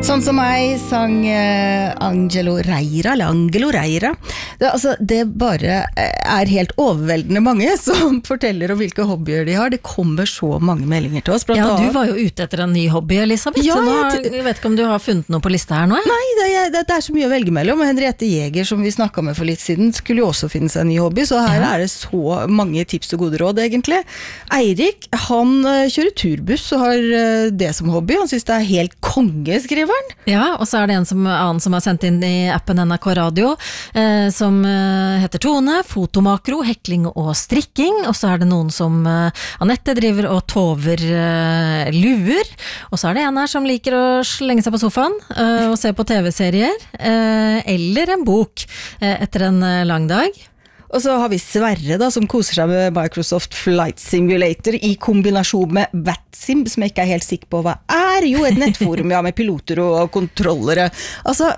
Sånn som meg sang Angelo Reira, eller Angelo Reira. Det bare helt overveldende mange som forteller om hvilke hobbyer de har. Det kommer så mange meldinger til oss. Ja, du var jo ute etter en ny hobby, Elisabeth. Ja, jeg vet ikke om du har funnet noe på lista her nå? Nei, det så mye å velge mellom. Henriette Jæger, som vi snakket med for litt siden, skulle jo også finne seg en ny hobby, så her det så mange tips og gode råd, egentlig. Eirik, han kjører turbuss og har det som hobby. Han synes det helt konge, skriver han. Ja, og så det en annen som har sendt inn i appen NRK Radio, som heter Tone, fotomakro, hekling og strikking, og så det noen som Annette driver og tover luer, og så det en her som liker å slenge seg på sofaen og se på TV-serier, eller en bok etter en lang dag. Og så har vi Sverre da, som koser seg med Microsoft Flight Simulator i kombinasjon med VATSIM, som jeg ikke helt sikker på hva jo et nettforum med piloter og kontrollere. Altså,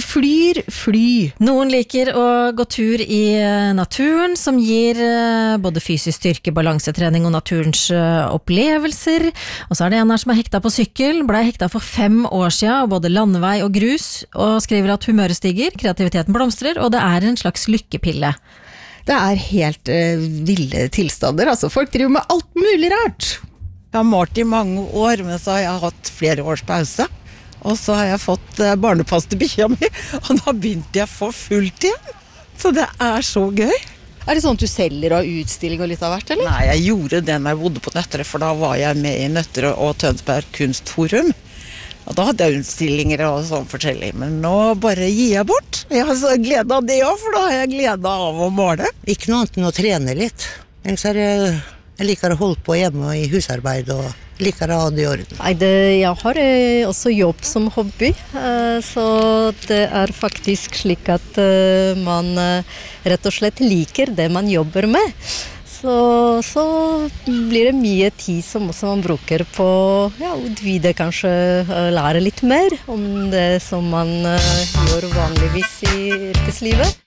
fly. Noen liker å gå tur i naturen, som gir både fysisk styrke, balansetrening og naturens opplevelser. Og så det en her som hekta på sykkel, ble hekta for 5 år siden, både landevei og grus, og skriver at humøret stiger, kreativiteten blomstrer, og det en slags lykkepille. Det helt ville tilstander, altså folk driver med alt mulig rart. Jeg har malt i mange år, men så har jeg hatt flere års pause. Og så har jeg fått barnepass til bikkja mi, og da begynte jeg for fullt igjen. Så det så gøy. Det sånn at du selger og utstilling og litt av hvert, eller? Nei, jeg gjorde det når jeg bodde på Nøtterøy, for da var jeg med i Nøtterøy og Tønsberg Kunstforum. Og da hadde jeg utstillinger og sånn forskjellig, men nå bare gir jeg bort. Jeg har så glede av det også, for da har jeg glede av å måle. Ikke noe annet enn å trene litt. Ellers jeg liker å holde på hjemme i husarbeid og liker å ha det i orden. Nei, jeg har også jobb som hobby, så det faktisk slik at man rett og slett liker det man jobber med. Så blir det mye tid som også man bruker på å utvide, kanskje lære litt mer om det som man gjør vanligvis i yrkeslivet.